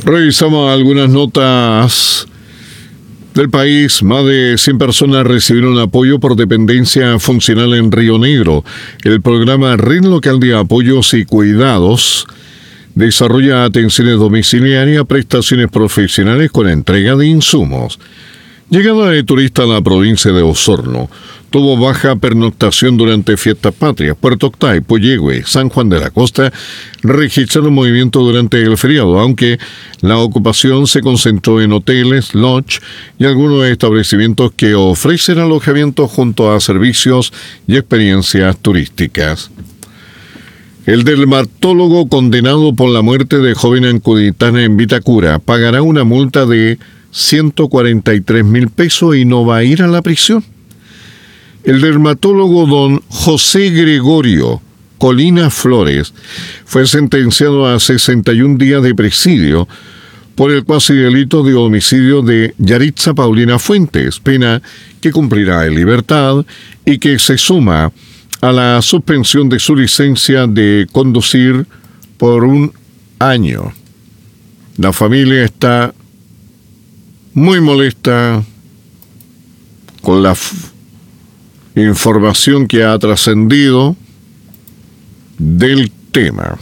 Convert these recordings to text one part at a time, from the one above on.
Revisamos algunas notas del país. Más de 100 personas recibieron apoyo por dependencia funcional en Río Negro. El programa Red Local de Apoyos y Cuidados desarrolla atenciones domiciliarias, prestaciones profesionales con entrega de insumos. Llegada de turista a la provincia de Osorno. Tuvo baja pernoctación durante fiestas patrias. Puerto Octay, Puyehue, San Juan de la Costa registraron movimiento durante el feriado, aunque la ocupación se concentró en hoteles, lodge y algunos establecimientos que ofrecen alojamiento junto a servicios y experiencias turísticas. El dermatólogo condenado por la muerte de joven ancuditana en Vitacura pagará una multa de 143.000 pesos y no va a ir a la prisión. El dermatólogo don José Gregorio Colina Flores fue sentenciado a 61 días de presidio por el cuasi delito de homicidio de Yaritza Paulina Fuentes, pena que cumplirá en libertad y que se suma a la suspensión de su licencia de conducir por 1 año. La familia está muy molesta con la información que ha trascendido del tema.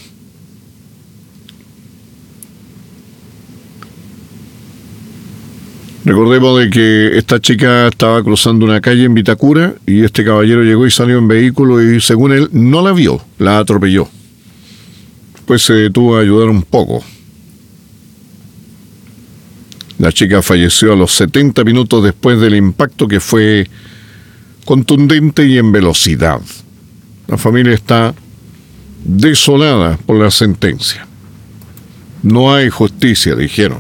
Recordemos de que esta chica estaba cruzando una calle en Vitacura y este caballero llegó y salió en vehículo y según él no la vio, la atropelló. Pues se detuvo a ayudar un poco. La chica falleció a los 70 minutos después del impacto que fue contundente y en velocidad. La familia está desolada por la sentencia. No hay justicia, dijeron.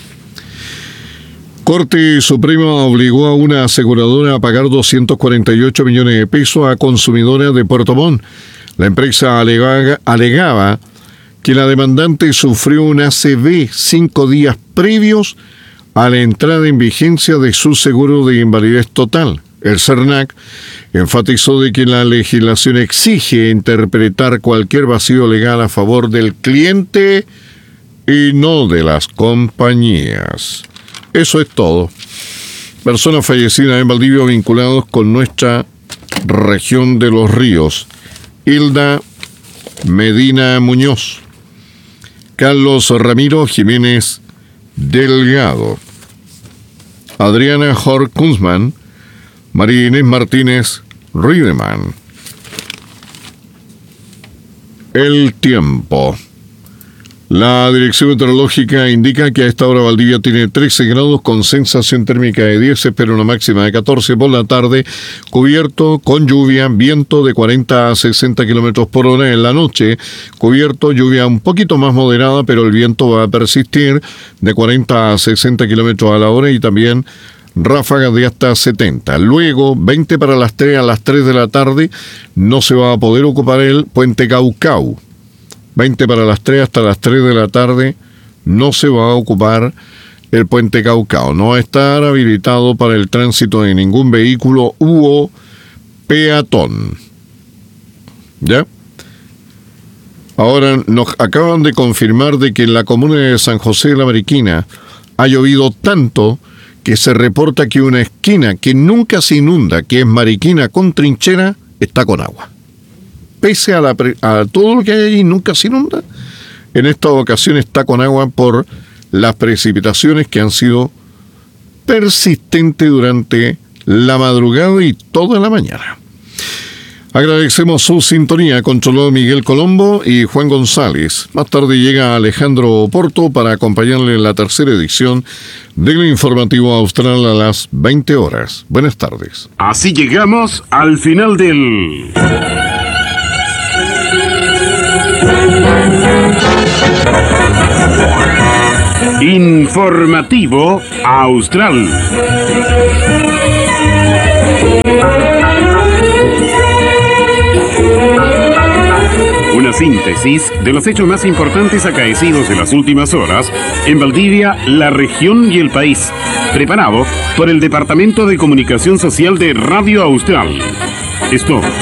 Corte Suprema obligó a una aseguradora a pagar 248 millones de pesos a consumidora de Puerto Montt. La empresa alegaba que la demandante sufrió un ACV 5 días previos a la entrada en vigencia de su seguro de invalidez total. El CERNAC enfatizó de que la legislación exige interpretar cualquier vacío legal a favor del cliente y no de las compañías. Eso es todo. Personas fallecidas en Valdivia vinculados con nuestra región de los ríos. Hilda Medina Muñoz, Carlos Ramiro Jiménez Delgado, Adriana Jorge Kunzman, María Inés Martínez Riedemann. El tiempo. La Dirección Meteorológica indica que a esta hora Valdivia tiene 13 grados con sensación térmica de 10, espera una máxima de 14 por la tarde, cubierto con lluvia, viento de 40 a 60 kilómetros por hora en la noche, cubierto, lluvia un poquito más moderada, pero el viento va a persistir de 40 a 60 kilómetros a la hora y también ráfagas de hasta 70. Luego, 20 para las 3 a las 3 de la tarde, no se va a poder ocupar el puente Caucau. 20 para las 3 hasta las 3 de la tarde, no se va a ocupar el puente Caucao. No va a estar habilitado para el tránsito de ningún vehículo u peatón. ¿Ya? Ahora nos acaban de confirmar de que en la comuna de San José de la Mariquina ha llovido tanto que se reporta que una esquina que nunca se inunda, que es Mariquina con Trinchera, está con agua. Pese a todo lo que hay allí, nunca se inunda. En esta ocasión está con agua por las precipitaciones que han sido persistentes durante la madrugada y toda la mañana. Agradecemos su sintonía. Controló Miguel Colombo y Juan González. Más tarde llega Alejandro Oporto para acompañarle en la tercera edición del Informativo Austral a las 20 horas. Buenas tardes. Así llegamos al final del Informativo Austral. Una síntesis de los hechos más importantes acaecidos en las últimas horas en Valdivia, la región y el país. Preparado por el Departamento de Comunicación Social de Radio Austral. Esto